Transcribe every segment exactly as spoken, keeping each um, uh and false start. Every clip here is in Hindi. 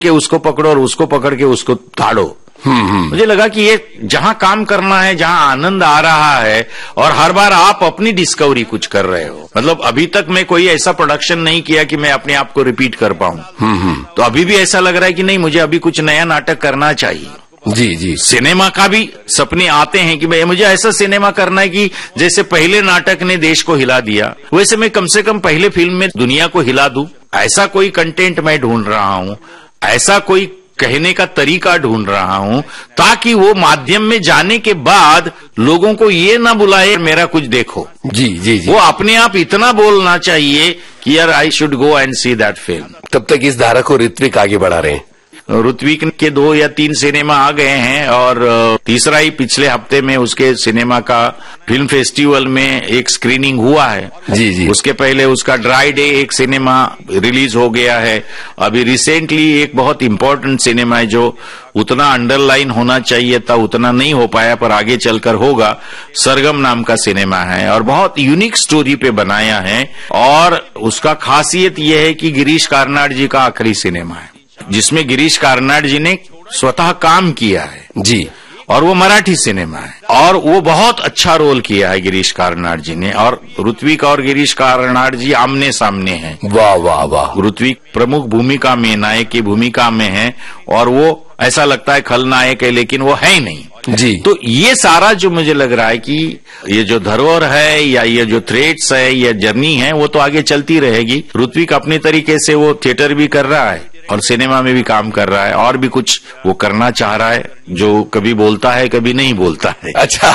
कि उसको पकड़ो और उसको पकड़ के उसको ताड़ो। मुझे लगा कि ये जहां काम करना है, जहां आनंद आ रहा है और हर बार आप अपनी डिस्कवरी कुछ कर रहे हो। मतलब अभी तक मैं कोई ऐसा प्रोडक्शन नहीं किया कि मैं अपने आप को रिपीट कर पाऊं। तो अभी भी ऐसा लग रहा है कि नहीं, मुझे अभी कुछ नया नाटक करना चाहिए। जी जी। सिनेमा का भी सपने आते हैं कि भाई मुझे ऐसा सिनेमा करना है कि जैसे पहले नाटक ने देश को हिला दिया, वैसे मैं कम से कम पहले फिल्म में दुनिया को हिला दूं। ऐसा कोई कंटेंट मैं ढूंढ रहा हूं, ऐसा कोई कहने का तरीका ढूंढ रहा हूं ताकि वो माध्यम में जाने के बाद लोगों को ये ना बुलाए मेरा कुछ देखो। जी जी जी। वो अपने आप इतना बोलना चाहिए कि यार I should go and see that film. तब तक इस धारा को ऋत्विक आगे बढ़ा रहे हैं। ऋत्विक के दो या तीन सिनेमा आ गए हैं और तीसरा ही पिछले हफ्ते में उसके सिनेमा का फिल्म फेस्टिवल में एक स्क्रीनिंग हुआ है। जी जी। उसके पहले उसका ड्राई डे एक सिनेमा रिलीज हो गया है। अभी रिसेंटली एक बहुत इंपॉर्टेंट सिनेमा है जो उतना अंडरलाइन होना चाहिए था, उतना नहीं हो पाया, पर आगे चलकर होगा। सरगम नाम का सिनेमा है और बहुत यूनिक स्टोरी पे बनाया है और उसका खासियत यह है कि गिरीश कार्नाड जी का आखिरी सिनेमा है जिसमें गिरीश कार्नाड जी ने स्वतः काम किया है। जी। और वो मराठी सिनेमा है और वो बहुत अच्छा रोल किया है गिरीश कार्नाड जी ने। और ऋत्विक और गिरीश कार्नाड जी आमने सामने हैं। वाह वाह वाह। ऋत्विक प्रमुख भूमिका में, नायक की भूमिका में है और वो ऐसा लगता है खलनायक है, लेकिन वो है ही नहीं। जी। तो ये सारा जो मुझे लग रहा है कि ये जो धरोहर है या ये जो थ्रेड्स है या जर्नी है वो तो आगे चलती रहेगी। ऋत्विक अपने तरीके से वो थिएटर भी कर रहा है और सिनेमा में भी काम कर रहा है और भी कुछ वो करना चाह रहा है जो कभी बोलता है कभी नहीं बोलता है। अच्छा।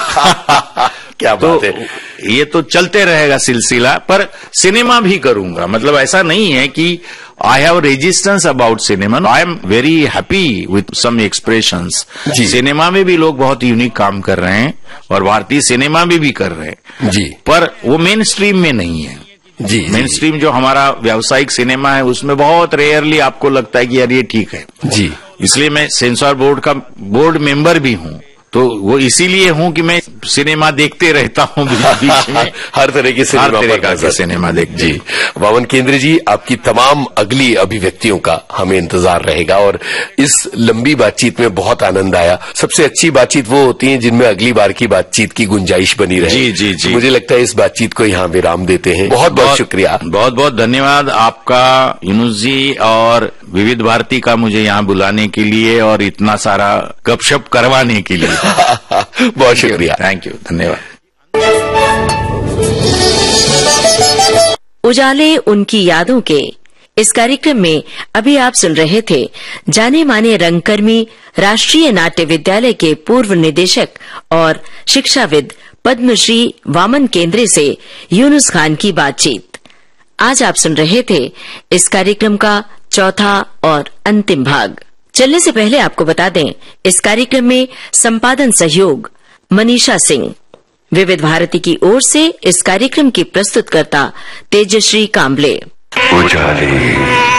क्या बात तो है। ये तो चलते रहेगा सिलसिला, पर सिनेमा भी करूंगा। मतलब ऐसा नहीं है कि I have resistance about cinema. I am very happy with some expressions. Cinema में भी लोग बहुत यूनिक काम कर रहे हैं और भारतीय सिनेमा में भी कर रहे हैं जी, पर वो मेन स्ट्रीम में नहीं है। जी। मेन स्ट्रीम जो हमारा व्यावसायिक सिनेमा है उसमें बहुत रेयरली आपको लगता है कि यार ये ठीक है। जी। इसलिए मैं सेंसर बोर्ड का बोर्ड मेंबर भी हूँ, तो वो इसीलिए हूँ कि मैं सिनेमा देखते रहता हूँ बीच में। हर तरह के सिनेमा, हर तरह के सिनेमा देख। जी। वामन केंद्रे जी, आपकी तमाम अगली अभिव्यक्तियों का हमें इंतजार रहेगा और इस लंबी बातचीत में बहुत आनंद आया। सबसे अच्छी बातचीत वो होती है जिनमें अगली बार की बातचीत की गुंजाइश बनी रहे। जी जी जी। मुझे लगता है इस बातचीत को यहाँ विराम देते हैं। बहुत बहुत शुक्रिया। बहुत बहुत धन्यवाद आपका यूनुस जी और विविध भारती का मुझे यहाँ बुलाने के लिए और इतना सारा गपशप करवाने के लिए। बहुत शुक्रिया। थैंक यू, धन्यवाद। उजाले उनकी यादों के इस कार्यक्रम में अभी आप सुन रहे थे जाने माने रंगकर्मी, राष्ट्रीय नाट्य विद्यालय के पूर्व निदेशक और शिक्षाविद पद्मश्री वामन केंद्रे से यूनुस खान की बातचीत। आज आप सुन रहे थे इस कार्यक्रम का चौथा और अंतिम भाग। चलने से पहले आपको बता दें, इस कार्यक्रम में संपादन सहयोग मनीषा सिंह। विविध भारती की ओर से इस कार्यक्रम की प्रस्तुतकर्ता तेजश्री काम्बले।